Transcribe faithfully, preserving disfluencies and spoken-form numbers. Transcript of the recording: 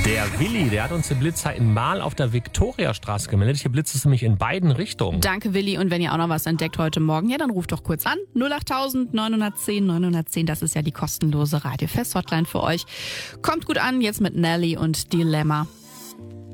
Der Willi, der hat uns den Blitzzeiten mal auf der Viktoriastraße gemeldet. Hier blitzt es nämlich in beiden Richtungen. Danke, Willi. Und wenn ihr auch noch was entdeckt heute Morgen, ja, dann ruft doch kurz an. null acht neun eins null neun eins null, das ist ja die kostenlose Radio-Fest-Hotline für euch. Kommt gut an, jetzt mit Nelly und Dilemma.